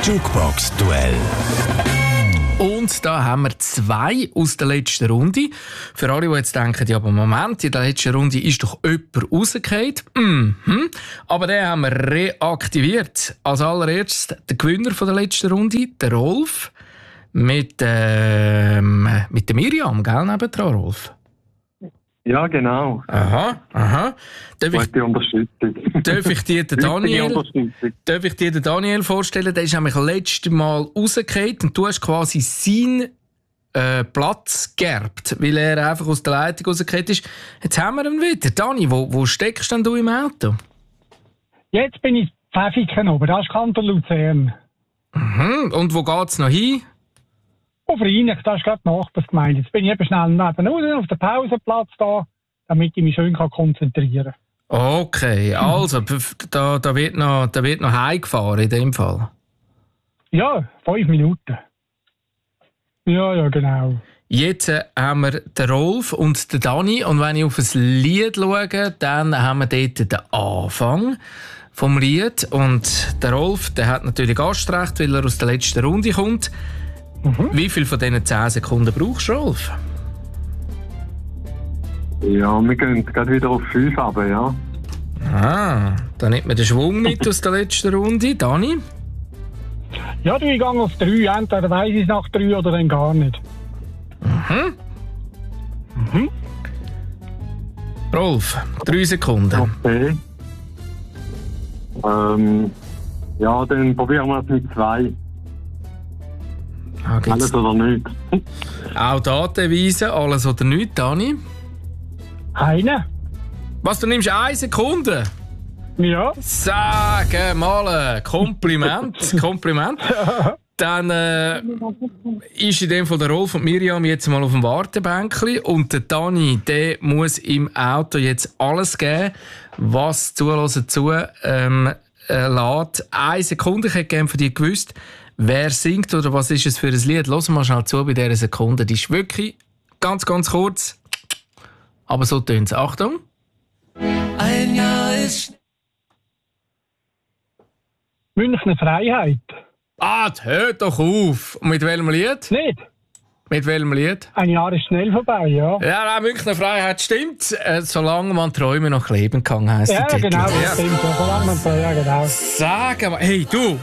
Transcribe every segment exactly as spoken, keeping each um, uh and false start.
Jukebox-Duell. Und da haben wir zwei aus der letzten Runde. Für alle, die jetzt denken, ja, aber Moment, in der letzten Runde ist doch jemand rausgefallen. Mhm. Aber den haben wir reaktiviert. Als allererstes der Gewinner von der letzten Runde, der Rolf, mit, ähm, mit der Miriam, gell, nebendran, Rolf? Ja, genau. Aha, aha. Darf ich, Gute Unterstützung. darf ich dir den Daniel, darf ich dir den Daniel vorstellen? Der ist nämlich letztes Mal rausgefallen und du hast quasi seinen äh, Platz geerbt, weil er einfach aus der Leitung rausgefallen ist. Jetzt haben wir ihn wieder. Dani, wo, wo steckst denn du im Auto? Jetzt bin ich Pfäffiken oben, das ist Kanton Luzern. Mhm. Und wo geht's noch hin? Auf Rheinach, das ist gerade die Nachbarsgemeinde. Jetzt bin ich eben schnell nebenan auf dem Pausenplatz da, damit ich mich schön konzentrieren kann. Okay, also, da, da, wird noch, da wird noch heimgefahren in dem Fall. Ja, fünf Minuten. Ja, ja, genau. Jetzt äh, haben wir den Rolf und den Dani. Und wenn ich auf ein Lied schaue, dann haben wir dort den Anfang vom Lied. Und der Rolf, der hat natürlich Gastrecht, weil er aus der letzten Runde kommt. Mhm. Wie viel von diesen zehn Sekunden brauchst du, Rolf? Ja, wir gehen gerade wieder auf fünf, aber ja. Ah, dann nimmt man den Schwung mit aus der letzten Runde. Dani? Ja, du, ich gehe auf drei. Entweder weiss ich es nach drei oder dann gar nicht. Mhm. Mhm. Rolf, drei Sekunden. Okay. Ähm, ja, dann probieren wir es mit zwei. Ah, alles oder nichts. Auch Datenweise, alles oder nichts, Dani? Eine. Was, du nimmst eine Sekunde? Ja. Sag mal, Kompliment, Kompliment. Dann äh, ist in dem Fall der Rolf und Miriam jetzt mal auf dem Wartebänkli und der Dani, der muss im Auto jetzt alles geben, was Zuhören zu ähm, äh, lässt. Eine Sekunde, ich hätte gerne von dir gewusst, wer singt oder was ist es für ein Lied? Lass mal schnell zu bei dieser Sekunde. Die ist wirklich ganz, ganz kurz. Aber so tönt es. Achtung. Ein Jahr ist... Münchner Freiheit. Ah, hört doch auf. Und mit welchem Lied? Nicht? Mit welchem Lied? Ein Jahr ist schnell vorbei, ja. Ja, nein, Münchner Freiheit stimmt. Äh, solange man Träume noch leben kann, heisst ja, der Titel. Genau, das ja, stimmt. Ja, solange man so, ja, genau. Sag mal, hey, du.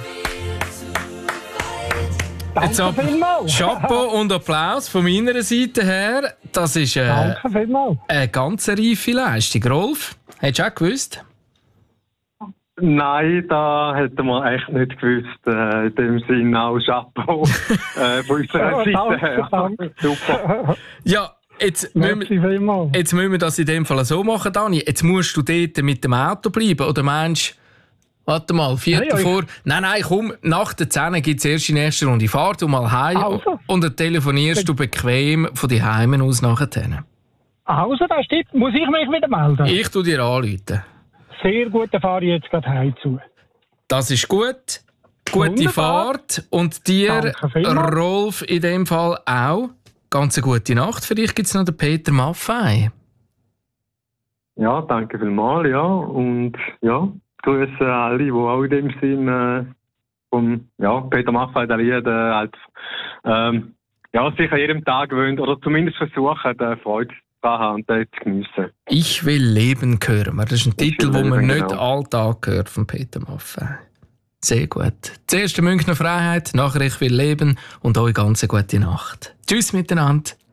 Danke vielmals. Chapeau und Applaus von meiner Seite her. Das ist äh, Danke vielmals. Eine ganz reife Leistung. Rolf, hättest du auch gewusst? Nein, da hätten wir echt nicht gewusst. Äh, in dem Sinne auch Chapeau äh, von unserer Seite her. Danke. Super. Ja, jetzt müssen, wir, jetzt müssen wir das in dem Fall so machen, Dani. Jetzt musst du dort mit dem Auto bleiben. Oder meinst du, warte mal, Viertel ja, ja, vor. Nein, nein, komm, nach der zehn gibt es erst in der ersten Runde. Fahr du mal heim also. Und dann telefonierst du bequem von die Heimen aus nachher. Also, das stimmt. Muss ich mich wieder melden? Ich tu dir anrufen. Sehr gut, dann fahre ich jetzt gerade heim zu. Das ist gut. Gute Wunderbar. Fahrt. Und dir, Rolf, in dem Fall auch. Ganz eine gute Nacht. Für dich gibt es noch den Peter Maffei. Ja, danke vielmals, ja. Und ja, grüße alle, die auch in dem Sinn äh, vom ja, Peter Maffei, der Lied, äh, halt, ähm, ja, sich an jedem Tag gewöhnt oder zumindest versuchen, äh, Freude zu haben und äh, zu geniessen. Ich will Leben hören. Das ist ein ich Titel, den man leben, nicht genau. alltag hört von Peter Maffei. Sehr gut. Zuerst die Münchner Freiheit, nachher Ich will leben und euch ganz eine gute Nacht. Tschüss miteinander.